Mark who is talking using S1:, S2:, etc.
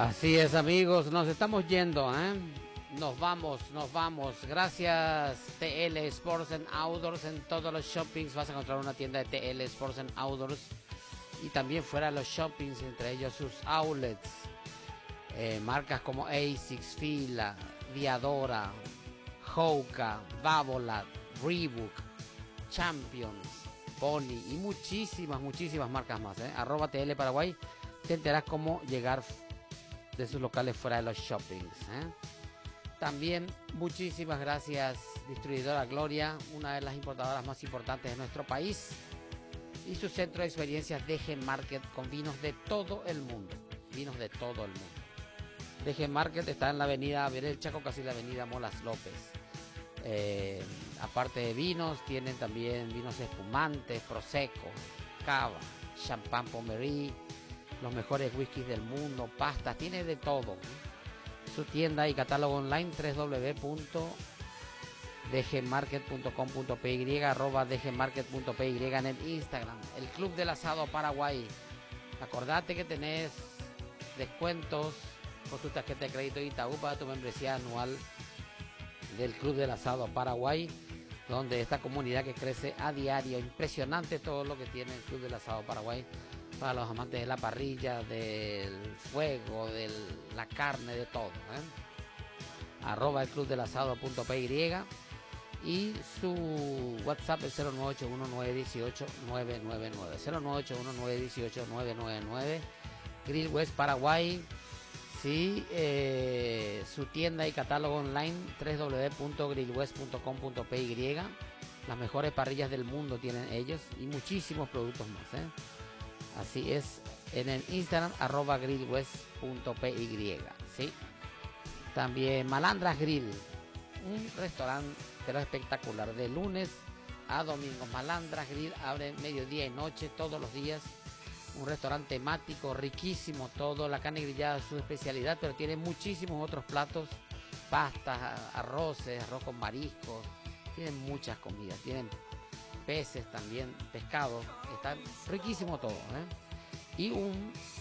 S1: Así es, amigos, nos estamos yendo, ¿eh? Nos vamos. Gracias, TL Sports and Outdoors. En todos los shoppings vas a encontrar una tienda de TL Sports and Outdoors. Y también fuera de los shoppings, entre ellos sus outlets. Marcas como ASICS, Fila, Diadora, Hoka, Babolat, Reebok, Champions, Pony y muchísimas marcas más, ¿eh? @TL Paraguay. Te enterás cómo llegar de sus locales fuera de los shoppings, ¿eh? También muchísimas gracias, Distribuidora Gloria, una de las importadoras más importantes de nuestro país, y su centro de experiencias DG Market con vinos de todo el mundo. DG Market está en la avenida Verel Chaco, casi la avenida Molas López. Aparte de vinos, tienen también vinos espumantes, prosecco, cava, champán Pommery, los mejores whiskies del mundo, pastas, tiene de todo. Su tienda y catálogo online www.dgmarket.com.py, @dgmarket.py, en el Instagram. El Club del Asado Paraguay. Acordate que tenés descuentos con tu tarjeta de crédito Itaú para tu membresía anual del Club del Asado Paraguay, donde esta comunidad que crece a diario. Impresionante todo lo que tiene el Club del Asado Paraguay para los amantes de la parrilla, del fuego, de la carne, de todo, ¿eh? @el Club del Asado.py, y su WhatsApp es 09819189999, 09819189999. Grill West Paraguay. Sí, su tienda y catálogo online www.grillwest.com.py. Las mejores parrillas del mundo tienen ellos y muchísimos productos más, ¿eh? Así es, en el Instagram @grillwest.py, ¿sí? También Malandras Grill, un restaurante pero espectacular, de lunes a domingo. Malandras Grill abre mediodía y noche todos los días. Un restaurante temático, riquísimo todo. La carne grillada es su especialidad, pero tiene muchísimos otros platos, pastas, arroz con mariscos. Tienen muchas comidas, tienen peces también, pescado. Está riquísimo todo, ¿eh? Y un